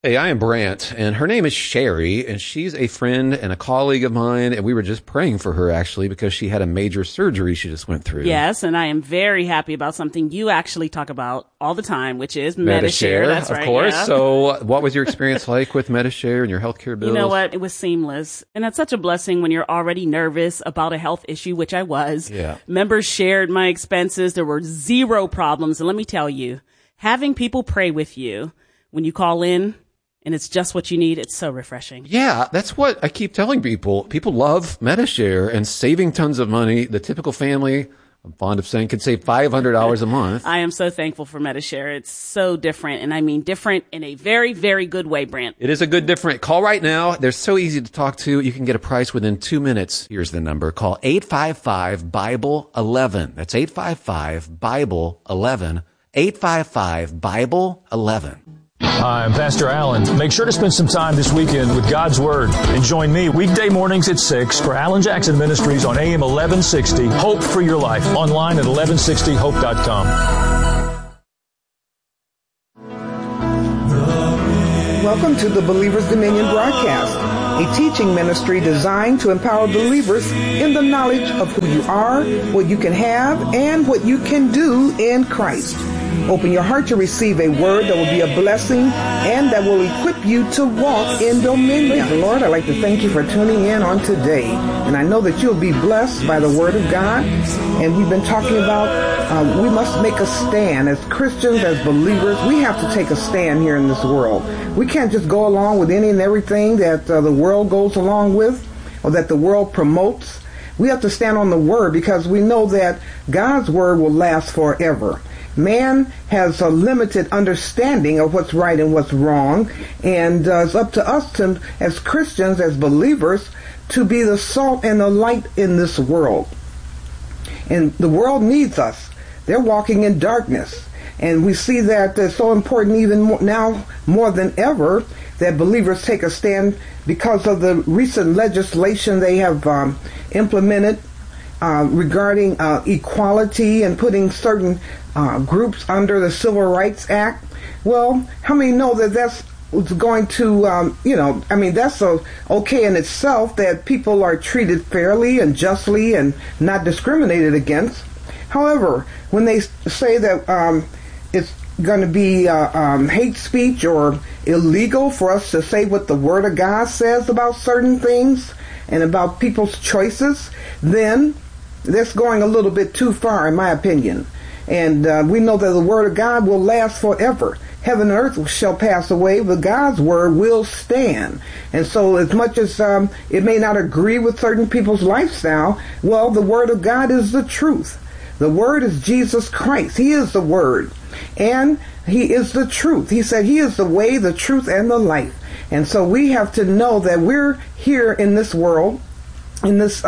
Hey, I am Brant, and her name is Sherry, and she's a friend and a colleague of mine, and we were just praying for her, actually, because she had a major surgery she just went through. Yes, and I am very happy about something you actually talk about all the time, which is Medi-Share. That's right, of course. Yeah. So what was your experience like with Medi-Share and your healthcare bills? You know what? It was seamless. And that's such a blessing when you're already nervous about a health issue, which I was. Yeah. Members shared my expenses. There were zero problems. And let me tell you, having people pray with you when you call in, and it's just what you need. It's so refreshing. Yeah, that's what I keep telling people. People love Medi-Share and saving tons of money. The typical family, I'm fond of saying, could save $500 a month. I am so thankful for Medi-Share. It's so different, and I mean different in a very, very good way, Brant. It is a good different. Call right now. They're so easy to talk to. You can get a price within 2 minutes. Here's the number. Call 855-BIBLE-11. That's 855-BIBLE-11. 855-BIBLE-11. Hi, I'm Pastor Allen. Make sure to spend some time this weekend with God's Word and join me weekday mornings at 6 for Alan Jackson Ministries on AM 1160. Hope for your life. Online at 1160hope.com. Welcome to the Believer's Dominion broadcast, a teaching ministry designed to empower believers in the knowledge of who you are, what you can have, and what you can do in Christ. Open your heart to receive a word that will be a blessing and that will equip you to walk in dominion. Praise the Lord, I'd like to thank you for tuning in on today. And I know that you'll be blessed by the word of God. And we've been talking about we must make a stand. As Christians, as believers, we have to take a stand here in this world. We can't just go along with any and everything that the world goes along with or that the world promotes. We have to stand on the word because we know that God's word will last forever. Man has a limited understanding of what's right and what's wrong, and it's up to us to, as Christians, as believers, to be the salt and the light in this world. And the world needs us. They're walking in darkness, and we see that it's so important even now more than ever that believers take a stand because of the recent legislation they have implemented regarding equality and putting certain groups under the Civil Rights Act. Well, how many know that that's going to, that's okay in itself that people are treated fairly and justly and not discriminated against. However, when they say that it's going to be hate speech or illegal for us to say what the Word of God says about certain things and about people's choices, then that's going a little bit too far, in my opinion. And we know that the Word of God will last forever. Heaven and earth shall pass away, but God's Word will stand. And so as much as it may not agree with certain people's lifestyle, well, the Word of God is the truth. The Word is Jesus Christ. He is the Word. And He is the truth. He said He is the way, the truth, and the life. And so we have to know that we're here in this world, in this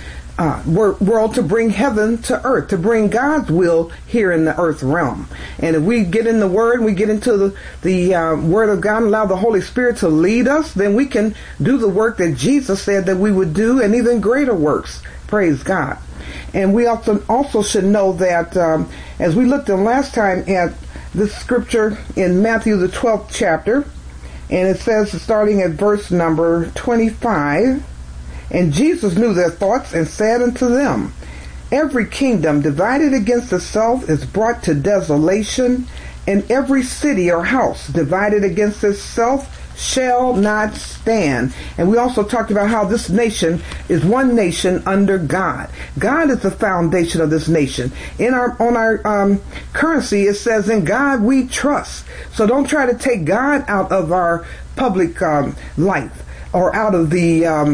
world, to bring heaven to earth, to bring God's will here in the earth realm. And if we get in the Word, we get into the Word of God, and allow the Holy Spirit to lead us, then we can do the work that Jesus said that we would do, and even greater works. Praise God. And we also should know that as we looked at last time at this scripture in Matthew the 12th chapter, and it says, starting at verse number 25, and Jesus knew their thoughts and said unto them, every kingdom divided against itself is brought to desolation, and every city or house divided against itself shall not stand. And we also talked about how this nation is one nation under God. God is the foundation of this nation. On our currency, it says, in God we trust. So don't try to take God out of our public life or out of the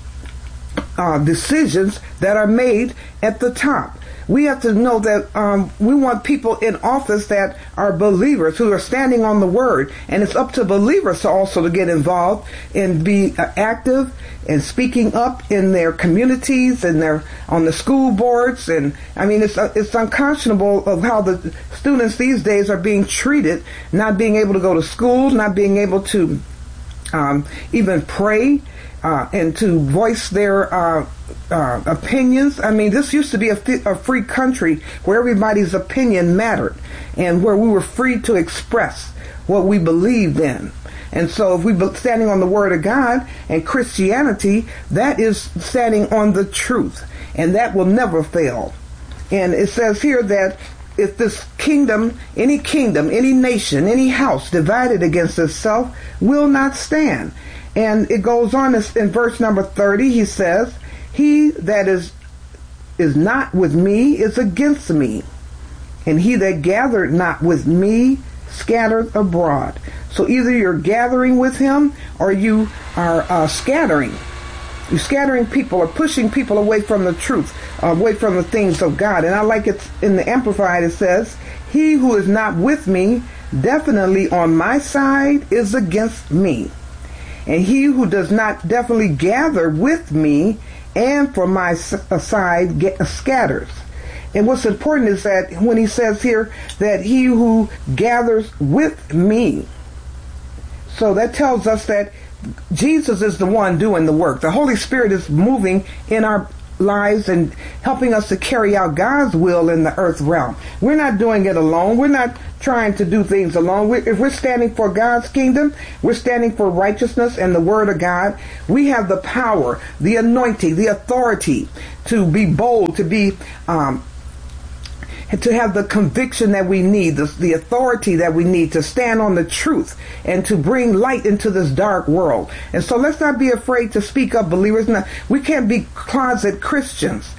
decisions that are made at the top. We have to know that we want people in office that are believers who are standing on the Word, and it's up to believers to also to get involved and be active and speaking up in their communities and on the school boards. And I mean, it's unconscionable of how the students these days are being treated, not being able to go to school, not being able to even pray. And to voice their opinions. I mean, this used to be a free country where everybody's opinion mattered and where we were free to express what we believed in. And so if we're standing on the Word of God and Christianity, that is standing on the truth. And that will never fail. And it says here that if this kingdom, any nation, any house divided against itself will not stand. And it goes on in verse number 30, he says, he that is not with me is against me, and he that gathered not with me scattered abroad. So either you're gathering with him or you are scattering. You're scattering people or pushing people away from the truth, away from the things of God. And I like it in the Amplified, it says, he who is not with me, definitely on my side, is against me. And he who does not definitely gather with me and for my side scatters. And what's important is that when he says here that he who gathers with me, so that tells us that Jesus is the one doing the work. The Holy Spirit is moving in our lives and helping us to carry out God's will in the earth realm. We're not doing it alone. We're not trying to do things alone. If we're standing for God's kingdom, we're standing for righteousness and the Word of God. We have the power, the anointing, the authority to be bold, to be to have the conviction that we need, the authority that we need to stand on the truth and to bring light into this dark world. And so let's not be afraid to speak up, believers. Now, we can't be closet Christians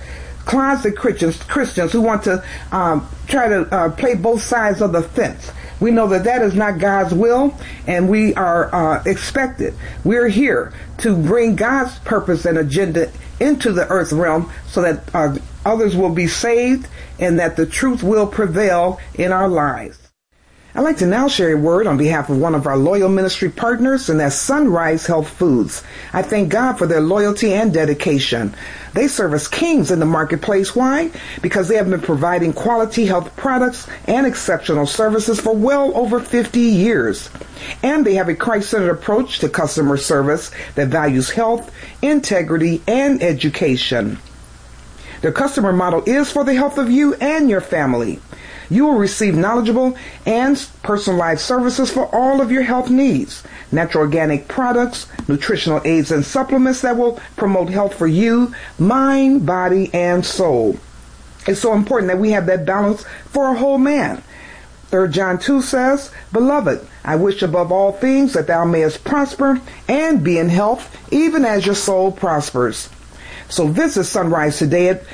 who want to try to play both sides of the fence. We know that that is not God's will, and we are expected. We're here to bring God's purpose and agenda into the earth realm so that others will be saved and that the truth will prevail in our lives. I'd like to now share a word on behalf of one of our loyal ministry partners, and that's Sunrise Health Foods. I thank God for their loyalty and dedication. They serve as kings in the marketplace. Why? Because they have been providing quality health products and exceptional services for well over 50 years. And they have a Christ-centered approach to customer service that values health, integrity, and education. Their customer model is for the health of you and your family. You will receive knowledgeable and personalized services for all of your health needs. Natural organic products, nutritional aids and supplements that will promote health for you, mind, body, and soul. It's so important that we have that balance for a whole man. 3 John 2 says, Beloved, I wish above all things that thou mayest prosper and be in health, even as your soul prospers. So visit Sunrise today at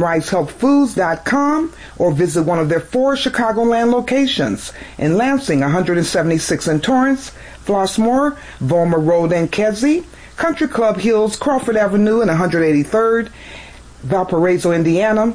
sunrisehealthfoods.com or visit one of their 4 Chicagoland locations in Lansing, 176 in Torrance, Flossmoor, Vollmer Road in Kedzie, Country Club Hills, Crawford Avenue and 183rd, Valparaiso, Indiana,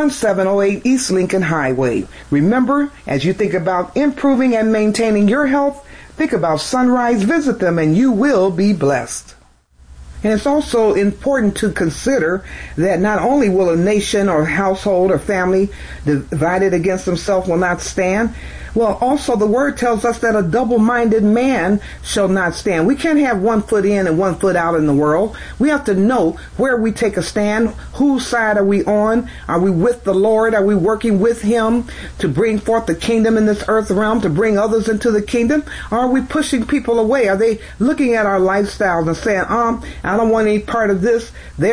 1708 East Lincoln Highway. Remember, as you think about improving and maintaining your health, think about Sunrise. Visit them and you will be blessed. And it's also important to consider that not only will a nation or household or family divided against themselves will not stand, well, also the word tells us that a double-minded man shall not stand. We can't have one foot in and one foot out in the world. We have to know where we take a stand. Whose side are we on? Are we with the Lord? Are we working with Him to bring forth the kingdom in this earth realm, to bring others into the kingdom? Or are we pushing people away? Are they looking at our lifestyles and saying, I don't want any part of this? They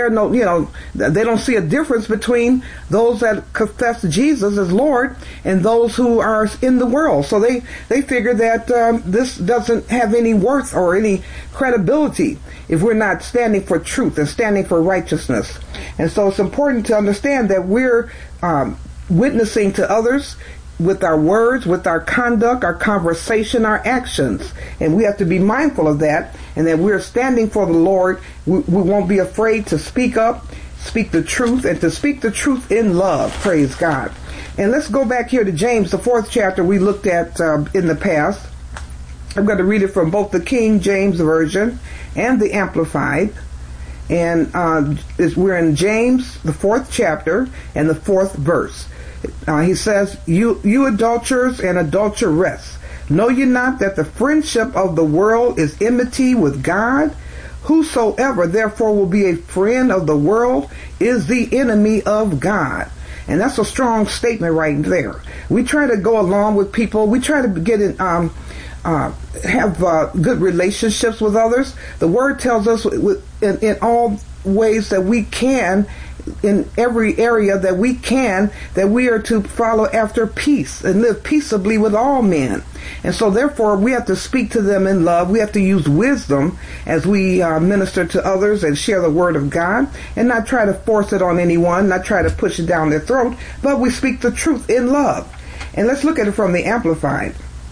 don't see a difference between those that confess Jesus as Lord and those who are in the world. So they figure that this doesn't have any worth or any credibility if we're not standing for truth and standing for righteousness. And so it's important to understand that we're witnessing to others with our words, with our conduct, our conversation, our actions. And we have to be mindful of that, and that we're standing for the Lord. We won't be afraid to speak up, speak the truth, and to speak the truth in love. Praise God. And let's go back here to James, the 4th chapter we looked at in the past. I'm going to read it from both the King James Version and the Amplified. And we're in James, the 4th chapter, and the 4th verse. He says, You adulterers and adulteresses, know ye not that the friendship of the world is enmity with God? Whosoever therefore will be a friend of the world is the enemy of God. And that's a strong statement right there. We try to go along with people. We try to get in, have good relationships with others. The Word tells us in all ways that we can, in every area that we can, that we are to follow after peace and live peaceably with all men. And so therefore we have to speak to them in love. We have to use wisdom as we minister to others and share the Word of God, and not try to force it on anyone, not try to push it down their throat, but we speak the truth in love. And let's look at it from the Amplified.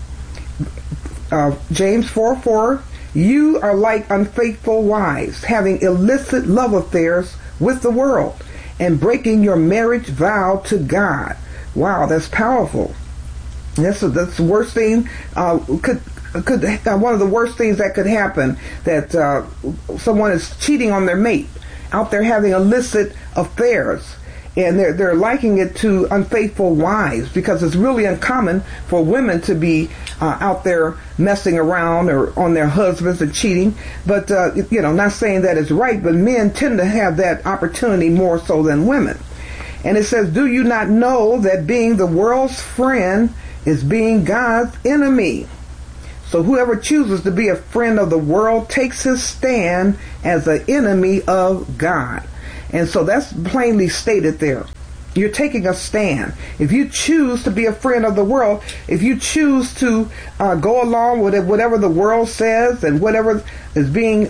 James 4:4, you are like unfaithful wives, having illicit love affairs with the world, and breaking your marriage vow to God. Wow, that's powerful. That's the worst thing. One of the worst things that could happen, that someone is cheating on their mate, out there having illicit affairs. And they're likening it to unfaithful wives, because it's really uncommon for women to be out there messing around or on their husbands and cheating. But, not saying that it's right, but men tend to have that opportunity more so than women. And it says, do you not know that being the world's friend is being God's enemy? So whoever chooses to be a friend of the world takes his stand as an enemy of God. And so that's plainly stated there. You're taking a stand. If you choose to be a friend of the world, if you choose to go along with it, whatever the world says and whatever is being,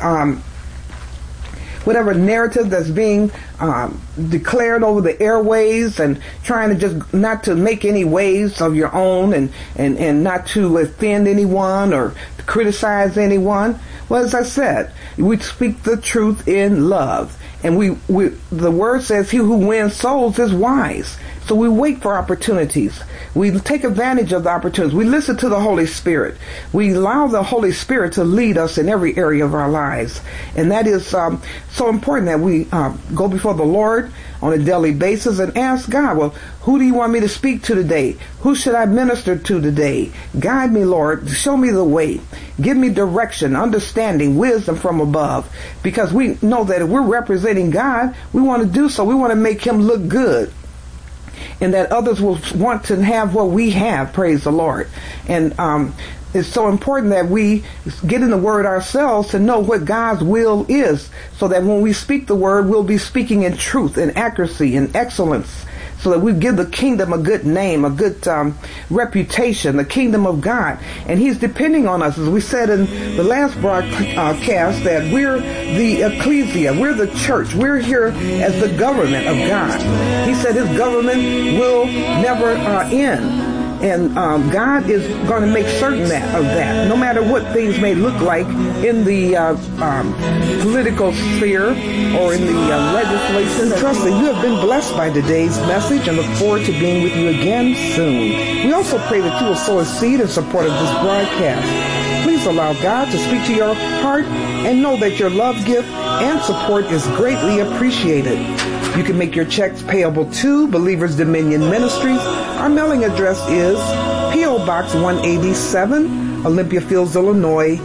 whatever narrative that's being declared over the airways, and trying to just not to make any waves of your own, and not to offend anyone or criticize anyone. Well, as I said, we speak the truth in love. And the Word says he who wins souls is wise. So we wait for opportunities. We take advantage of the opportunities. We listen to the Holy Spirit. We allow the Holy Spirit to lead us in every area of our lives. And that is so important, that we go before the Lord on a daily basis and ask God, well, who do you want me to speak to today? Who should I minister to today? Guide me, Lord. Show me the way. Give me direction, understanding, wisdom from above. Because we know that if we're representing God, we want to do so. We want to make him look good, and that others will want to have what we have. Praise the Lord. And it's so important that we get in the Word ourselves to know what God's will is, so that when we speak the Word, we'll be speaking in truth and accuracy and excellence, so that we give the kingdom a good name, a good reputation, the kingdom of God. And he's depending on us, as we said in the last broadcast, that we're the ecclesia, we're the church, we're here as the government of God. He said his government will never end. And God is going to make certain of that, no matter what things may look like in the political sphere or in the legislation. Trust that you have been blessed by today's message, and look forward to being with you again soon. We also pray that you will sow a seed in support of this broadcast. Please allow God to speak to your heart, and know that your love, gift, and support is greatly appreciated. You can make your checks payable to Believers Dominion Ministries. Our mailing address is P.O. Box 187, Olympia Fields, Illinois,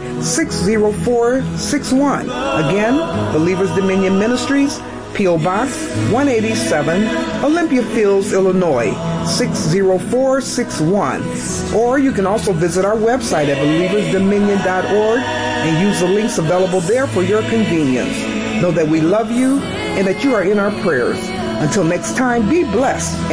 60461. Again, Believers Dominion Ministries, P.O. Box 187, Olympia Fields, Illinois, 60461. Or you can also visit our website at believersdominion.org and use the links available there for your convenience. Know that we love you and that you are in our prayers. Until next time, be blessed.